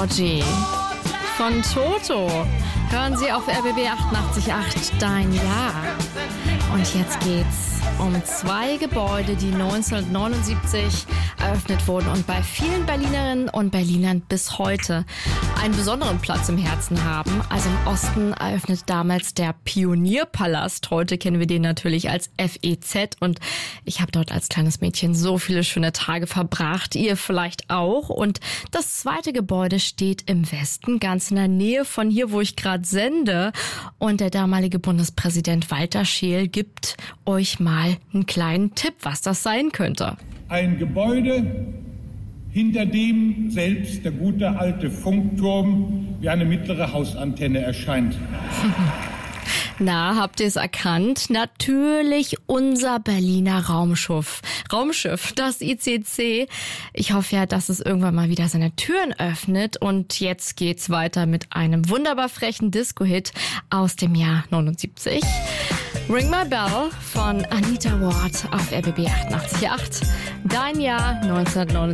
Emoji von Toto. Hören Sie auf RBB 88.8 Dein Jahr. Und jetzt geht's um 2 Gebäude, die 1979 eröffnet wurden und bei vielen Berlinerinnen und Berlinern bis heute einen besonderen Platz im Herzen haben. Also im Osten eröffnet damals der Pionierpalast. Heute kennen wir den natürlich als FEZ und ich habe dort als kleines Mädchen so viele schöne Tage verbracht. Ihr vielleicht auch. Und das zweite Gebäude steht im Westen, ganz in der Nähe von hier, wo ich gerade sende. Und der damalige Bundespräsident Walter Scheel gibt euch mal einen kleinen Tipp, was das sein könnte. Ein Gebäude, hinter dem selbst der gute alte Funkturm wie eine mittlere Hausantenne erscheint. Na, habt ihr es erkannt? Natürlich unser Berliner Raumschiff, das ICC. Ich hoffe ja, dass es irgendwann mal wieder seine Türen öffnet. Und jetzt geht's weiter mit einem wunderbar frechen Disco-Hit aus dem Jahr 79. Ring My Bell von Anita Ward auf RBB 88.8. Dein Jahr 1979.